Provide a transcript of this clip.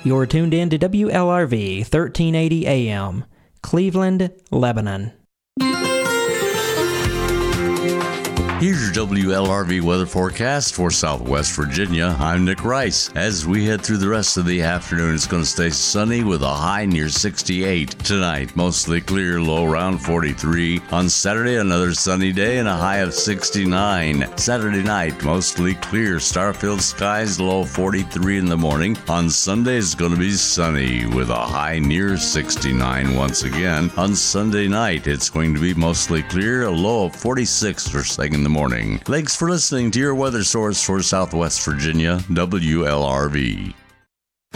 You're tuned in to WLRV 1380 AM, Cleveland, Lebanon. Here's your WLRV weather forecast for Southwest Virginia. I'm Nick Rice. As we head through the rest of the afternoon, it's going to stay sunny with a high near 68. Tonight, mostly clear, low around 43. On Saturday, another sunny day and a high of 69. Saturday night, mostly clear, star-filled skies, low 43 in the morning. On Sunday, it's going to be sunny with a high near 69 once again. On Sunday night, it's going to be mostly clear, a low of 46 first thing in the morning. Thanks for listening to your weather source for Southwest Virginia, WLRV.